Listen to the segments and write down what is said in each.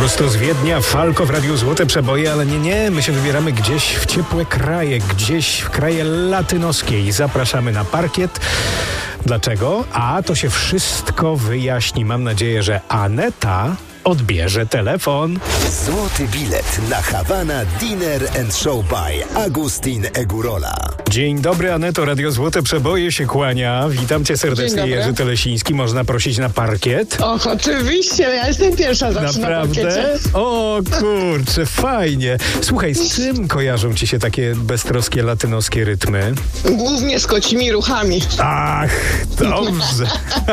Prosto z Wiednia, Falco w Radiu Złote Przeboje, ale nie, my się wybieramy gdzieś w ciepłe kraje, gdzieś w kraje latynoskie i zapraszamy na parkiet. Dlaczego? A to się wszystko wyjaśni. Mam nadzieję, że Aneta odbierze telefon. Złoty bilet na Havana Dinner and Show by Agustin Egurola. Dzień dobry, Aneto, Radio Złote Przeboje się kłania. Witam cię serdecznie, Jerzy Telesiński. Można prosić na parkiet? Och, oczywiście, ja jestem pierwsza zawsze na parkiecie. Naprawdę? O kurczę, fajnie. Słuchaj, z czym kojarzą ci się takie beztroskie latynoskie rytmy? Głównie z kocimi ruchami. Ach, dobrze.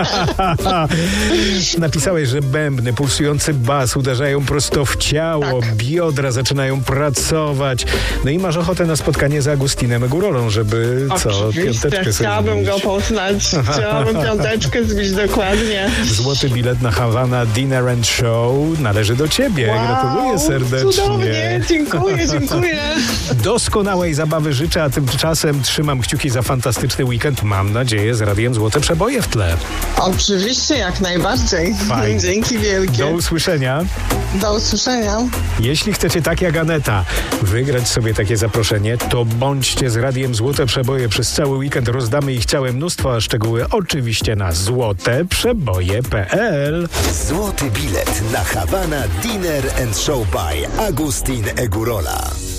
Napisałeś, że bębny, pulsujący bas uderzają prosto w ciało, biodra zaczynają pracować. No i masz ochotę na spotkanie z Agustinem Egurolą, żeby piąteczkę sobie chciałabym zbić. go poznać. Chciałabym piąteczkę zbić dokładnie. Złoty bilet na Havana Dinner and Show należy do ciebie. Wow, gratuluję serdecznie. Cudownie, dziękuję. Doskonałej zabawy życzę, a tymczasem trzymam kciuki za fantastyczny weekend. Mam nadzieję, z Radiem Złote Przeboje w tle. Oczywiście, jak najbardziej. Fajnie. Dzięki wielkie. Do usłyszenia. Do usłyszenia. Jeśli chcecie tak jak Aneta wygrać sobie takie zaproszenie, to bądźcie z Radiem Złote Przeboje. Przez cały weekend rozdamy ich całe mnóstwo, a szczegóły oczywiście na złoteprzeboje.pl. Złoty bilet na Havana Dinner and Show by Agustin Egurola.